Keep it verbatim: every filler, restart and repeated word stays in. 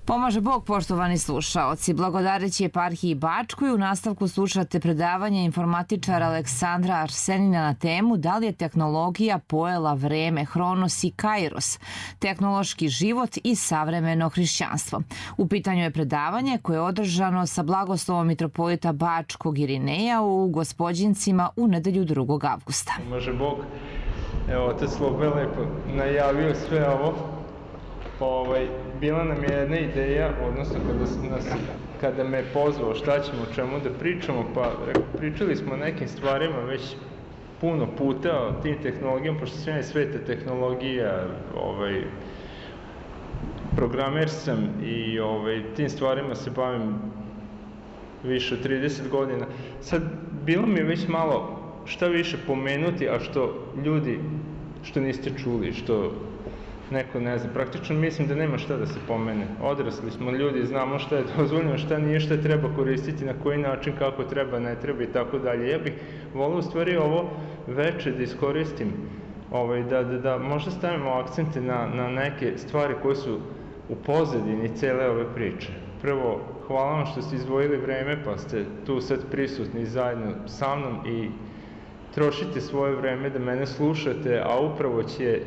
Pomaže Bog, poštovani slušaoci. Blagodareći eparhiji Bačkoj, u nastavku slušate predavanje informatičara Aleksandra Arsenina na temu da li je tehnologija pojela vreme, Hronos i Kairos, tehnološki život i savremeno hrišćanstvo. U pitanju je predavanje koje je održano sa blagoslovom mitropolita Bačkog Irineja u Gospođincima u nedelju drugog avgusta. Pomaže Bog, evo, otac Slobe lepo najavio sve ovo. Ovaj, bila nam je jedna ideja, odnosno kada, nas, kada me je pozvao šta ćemo, o čemu da pričamo, pa rekao, pričali smo o nekim stvarima već puno puta, o tim tehnologijama, pošto sve je sveta tehnologija, ovaj, programer sam i ovaj, tim stvarima se bavim više od trideset godina. Sad, bilo mi je već malo šta više pomenuti, a što ljudi, što niste čuli, što neko ne zna. Praktično mislim da nema šta da se pomene. Odrasli smo ljudi, znamo šta je dozvoljeno, šta nije, šta treba koristiti, na koji način, kako treba, ne treba i tako dalje. Ja bih volio u stvari ovo veče da iskoristim, ovaj, da, da, da možda stavimo akcente na, na neke stvari koje su u pozadini cele ove priče. Prvo, hvala vam što ste izdvojili vreme, pa ste tu sad prisutni zajedno sa mnom i trošite svoje vreme da mene slušate, a upravo će